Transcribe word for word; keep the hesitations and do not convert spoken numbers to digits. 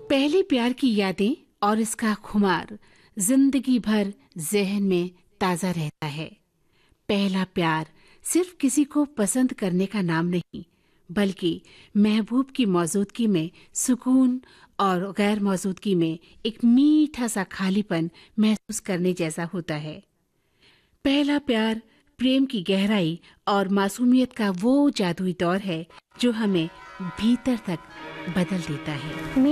पहले प्यार की यादें और इसका खुमार जिंदगी भर जहन में ताजा रहता है। पहला प्यार सिर्फ किसी को पसंद करने का नाम नहीं, बल्कि महबूब की मौजूदगी में सुकून और गैर मौजूदगी में एक मीठा सा खालीपन महसूस करने जैसा होता है। पहला प्यार प्रेम की गहराई और मासूमियत का वो जादुई दौर है जो हमें भीतर तक बदल देता है।